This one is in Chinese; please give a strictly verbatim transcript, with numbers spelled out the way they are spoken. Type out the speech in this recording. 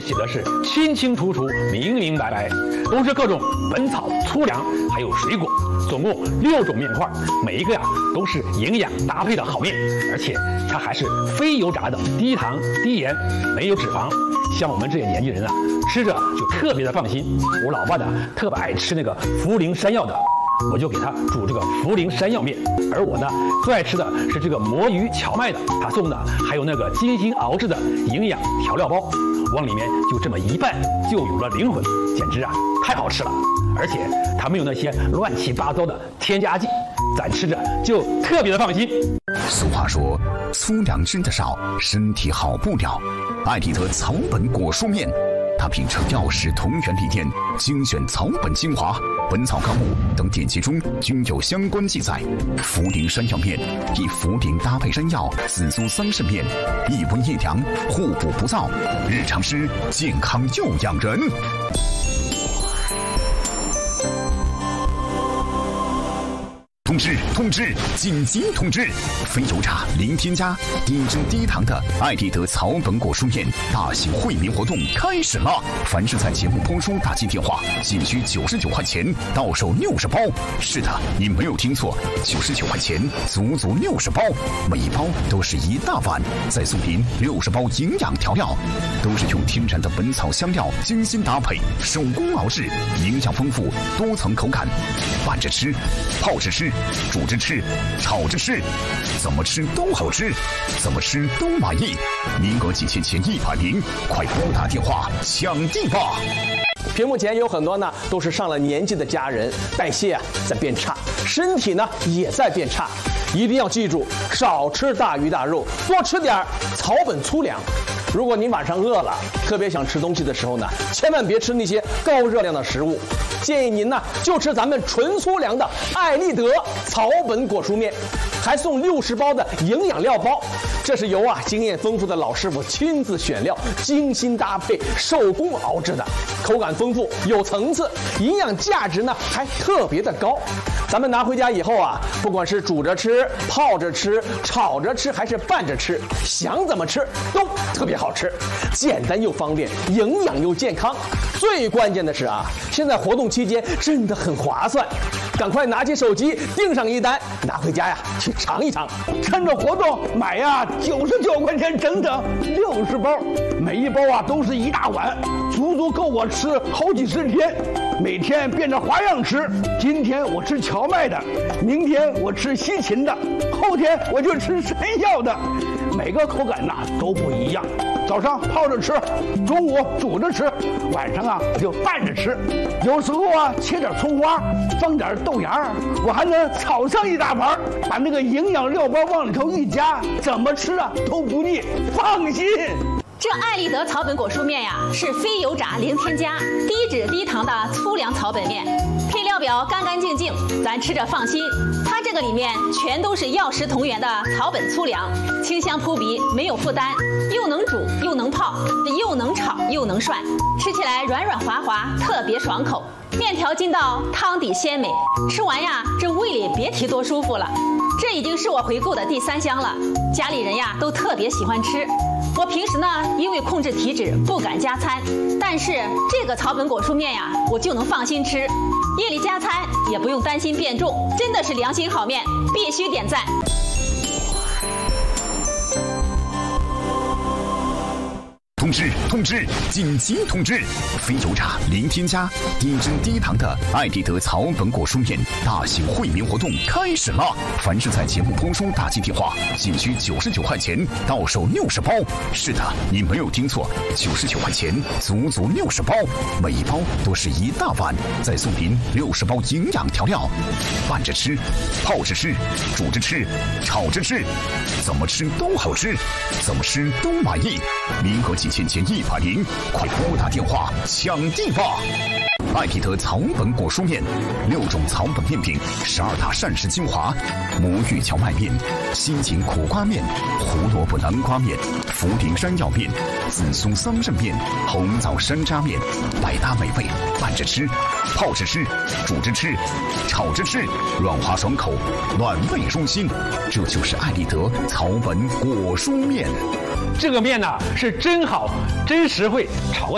写的是清清楚楚、明明白白，都是各种本草、粗粮，还有水果，总共六种面块，每一个呀都是营养搭配的好面，而且它还是非油炸的，低糖、低盐，没有脂肪。像我们这些年轻人啊，吃着就特别的放心。我老爸呢特别爱吃那个茯苓山药的，我就给他煮这个茯苓山药面。而我呢最爱吃的是这个魔芋荞麦的，他送的还有那个精心熬制的营养调料包，往里面就这么一拌，就有了灵魂，简直啊太好吃了。而且它没有那些乱七八糟的添加剂，咱吃着就特别的放心。 俗话说，粗粮吃得少，身体好不了。艾迪德草本果蔬面，它秉承药食同源理念，精选草本精华、本草纲目等典籍中均有相关记载。茯苓山药面以茯苓搭配山药、紫苏桑葚面，一温一凉，互补不燥，日常吃健康又养人。通知通知紧急通知！非油炸、零添加、低脂低糖的艾迪德草本果蔬面大型惠民活动开始了！凡是在节目播出打进电话，仅需九十九块钱，到手六十包。是的，你没有听错，九十九块钱，足足六十包，每一包都是一大碗，再送您六十包营养调料，都是用天然的本草香料精心搭配，手工熬制，营养丰富，多层口感，拌着吃，泡着吃。煮着吃，炒着吃，怎么吃都好吃，怎么吃都满意。名额仅限前一百名，快拨打电话抢地吧！ 屏幕前有很多呢，都是上了年纪的家人，代谢啊在变差，身体呢也在变差。一定要记住，少吃大鱼大肉，多吃点草本粗粮。如果您晚上饿了，特别想吃东西的时候呢，千万别吃那些高热量的食物。建议您呢就吃咱们纯粗粮的艾丽德草本果蔬面，还送六十包的营养料包。这是由啊经验丰富的老师傅亲自选料，精心搭配，手工熬制的，口感丰富，有层次，营养价值呢还特别的高。咱们拿回家以后啊，不管是煮着吃、泡着吃、炒着吃，还是拌着吃，想怎么吃都特别好吃，简单又方便，营养又健康。最关键的是啊，现在活动期间真的很划算，赶快拿起手机订上一单，拿回家呀去尝一尝。 趁着活动买呀，九十九块钱整整六十包，每一包啊都是一大碗，足足够我吃好几十天。每天变着花样吃，今天我吃荞麦的，明天我吃西芹的，后天我就吃山药的，每个口感呐都不一样。早上泡着吃，中午煮着吃，晚上啊我就拌着吃。有时候啊切点葱花，放点豆芽，我还能炒上一大盘，把那个营养料包往里头一加，怎么吃啊都不腻，放心。 这艾丽德草本果蔬面呀，是非油炸、零添加、低脂低糖的粗粮草本面，配料表干干净净，咱吃着放心。它这个里面全都是药食同源的草本粗粮，清香扑鼻，没有负担，又能煮又能泡，又能炒又能涮，吃起来软软滑滑，特别爽口。面条筋道，汤底鲜美，吃完呀，这胃里别提多舒服了。这已经是我回购的第三箱了，家里人呀都特别喜欢吃。我平时呢，因为控制体脂不敢加餐，但是这个草本果蔬面呀，我就能放心吃，夜里加餐也不用担心变重，真的是良心好面，必须点赞。 通知通知紧急通知！非油炸、零添加、低脂低糖的艾迪德草本果蔬面大型惠民活动开始了！凡是在节目播出打进电话，仅需九十九块钱，到手六十包。是的，你没有听错，九十九块钱，足足六十包，每一包都是一大碗，再送您六十包营养调料，拌着吃，泡着吃，煮着吃，炒着吃，怎么吃都好吃，怎么吃都满意。名额仅限前一百名，快拨打电话抢地吧！艾迪德草本果蔬面，六种草本面品，十二大膳食精华：魔芋荞麦面、西芹苦瓜面、胡萝卜南瓜面、茯苓山药面、紫苏桑葚面、红枣山楂面，百搭美味，拌着吃，泡着吃，煮着吃，炒着吃，软滑爽口，暖胃舒心。这就是艾迪德草本果蔬面。 这个面呢是真好，真实惠，炒个